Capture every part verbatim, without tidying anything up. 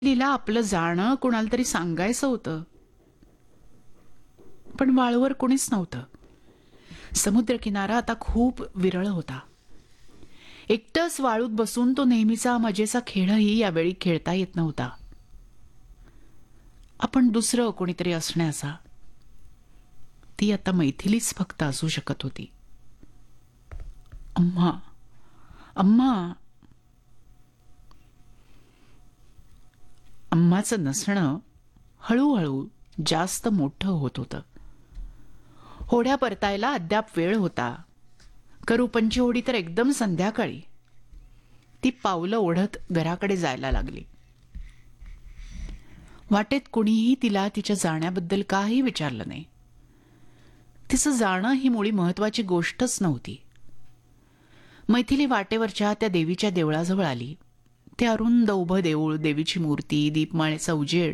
लीला आपलं जाणं कुणाला तरी सांगायचं होतं, पण वाळूवर कुणीच नव्हतं. समुद्रकिनारा आता खूप विरळ होता. एकटंच वाळूत बसून तो नेहमीचा मजेचा खेळही यावेळी खेळता येत नव्हता. आपण दुसरं कोणीतरी असण्याचा, ती आता मैथिलीच फक्त असू शकत होती. अम्मा, अम्मा. अम्माचं नसणं हळूहळू जास्त मोठं होत होतं. होड्या परतायला अद्याप वेळ होता. करूपंची होडी तर एकदम संध्याकाळी. ती पावलं ओढत घराकडे जायला लागली. वाटेत कुणीही तिला तिच्या जाण्याबद्दल काही विचारलं नाही. तिचं जाणं ही मुळी महत्वाची गोष्टच नव्हती. मैथिली वाटेवरच्या त्या देवीच्या देवळाजवळ आली. ते अरुंद उभं देऊळ, देवीची मूर्ती, दीपमाळेचा उजेड.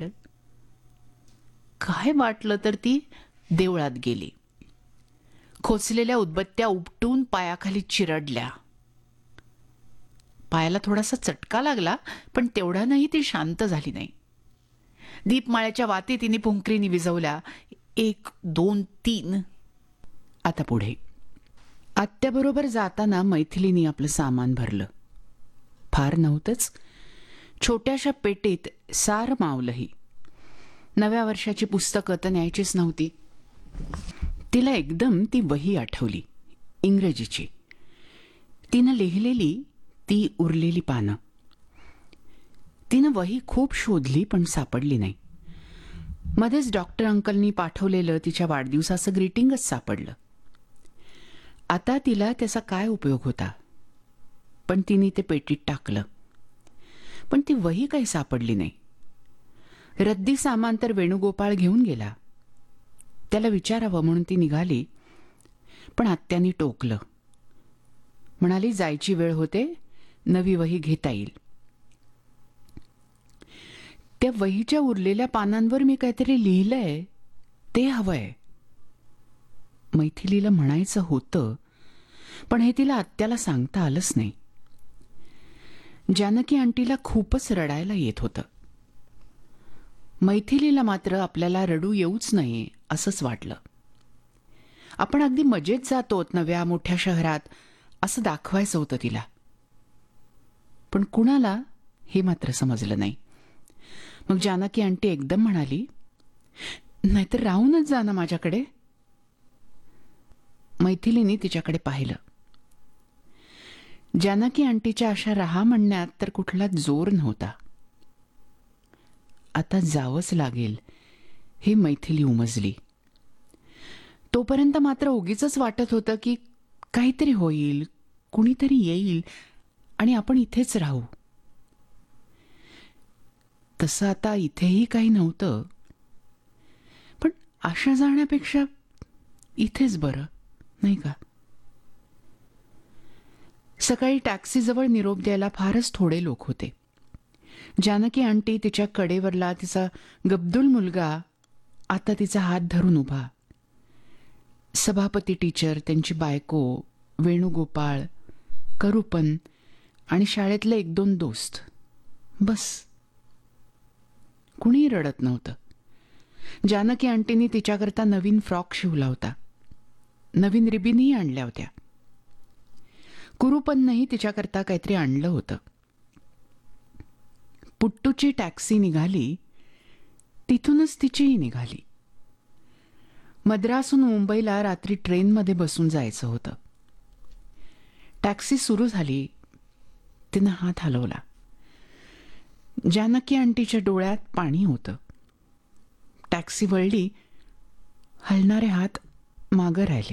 काय वाटलं तर ती देवळात गेली. खोचलेल्या उदबत्त्या उपटून पायाखाली चिरडल्या. पायाला थोडासा चटका लागला, पण तेवढ्यानंही ती शांत झाली नाही. दीपमाळ्याच्या वाती तिने पुंकरीनी विझवल्या. एक, दोन, तीन. आता पुढे. आत्याबरोबर जाताना मैथिलीने आपलं सामान भरलं. फार नव्हतंच. छोट्याशा पेटीत सार मावलंही. नव्या वर्षाची पुस्तकं तर न्यायचीच नव्हती. तिला एकदम ती वही आठवली, इंग्रजीची. तिनं लिहिलेली ती उरलेली पानं. तिनं वही खूप शोधली, पण सापडली नाही. मध्येच डॉक्टर अंकलनी पाठवलेलं तिच्या वाढदिवसाचं ग्रीटिंगच सापडलं. आता तिला त्याचा काय उपयोग होता, पण तिने ते पेटीत टाकलं. पण ती वही काही सापडली नाही. रद्दी सामान तर वेणुगोपाळ घेऊन गेला. त्याला विचारावं म्हणून ती निघाली, पण आत्यानी टोकलं. म्हणाली, जायची वेळ होते, नवी वही घेता येईल. त्या वहीच्या उरलेल्या पानांवर मी काहीतरी लिहिलंय, ते हवंय. मैथिलीला म्हणायचं होतं, पण हे तिला आत्याला सांगता आलंच नाही. जानकी आंटीला खूपच रडायला येत होतं. मैथिलीला मात्र आपल्याला रडू येऊच नये असंच वाटलं. आपण अगदी मजेत जातोत नव्या मोठ्या शहरात, असं दाखवायचं होतं तिला. पण कुणाला हे मात्र समजलं नाही. मग जानकी आंटी एकदम म्हणाली, नाहीतर राहूनच जा ना माझ्याकडे. मैथिलीने तिच्याकडे पाहिलं. जानकी आंटीच्या अशा राहा म्हणण्यात तर कुठला जोर नव्हता. आता जावंच लागेल हे मैथिली उमजली. तोपर्यंत मात्र उगीचच वाटत होतं की काहीतरी होईल, कुणीतरी येईल आणि आपण इथेच राहू. तसं आता इथेही काही नव्हतं, पण आशा जाण्यापेक्षा इथेच बरं, नाही का? सकाळी टॅक्सीजवळ निरोप द्यायला फारच थोडे लोक होते. जानकी आंटी, तिच्या कडेवरला तिचा गब्दूल मुलगा आता तिचा हात धरून उभा. सभापती टीचर, त्यांची बायको, वेणुगोपाळ, करूपन आणि शाळेतले एक दोन दोस्त. बस. कुणी रडत नव्हतं. जानकी आंटीनी तिच्याकरता नवीन फ्रॉक शिवला होता. नवीन रिबीनही आणल्या होत्या. कुरूपननंही तिच्याकरता काहीतरी आणलं होतं. पुट्टूची टॅक्सी निघाली, तिथूनच तिचीही निघाली. मद्रासहून मुंबईला रात्री ट्रेनमध्ये बसून जायचं होतं. टॅक्सी सुरू झाली. तिनं हात हलवला. जानकी आंटीच्या डोळ्यात पाणी होतं. टॅक्सी वळली. हलणारे हात मागं राहिले.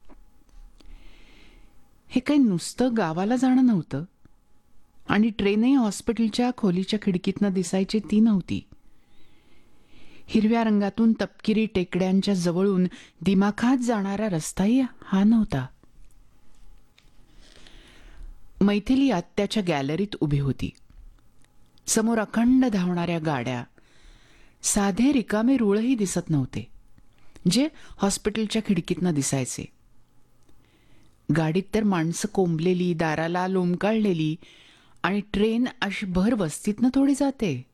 हे काही नुसतं गावाला जाणं नव्हतं आणि ट्रेनही हॉस्पिटलच्या खोलीच्या खिडकीतनं दिसायची ती नव्हती. हिरव्या रंगातून तपकिरी टेकड्यांच्या जवळून दिमाखात जाणारा रस्ताही हा नव्हता. मैथिली आत्याच्या गॅलरीत उभी होती. समोर अखंड धावणाऱ्या गाड्या. साधे रिकामे रुळही दिसत नव्हते, जे हॉस्पिटलच्या खिडकीतनं दिसायचे. गाडीत तर माणसं कोंबलेली, दाराला लोंबकाळलेली, आणि ट्रेन अशी भर वस्तीतनं थोडी जाते.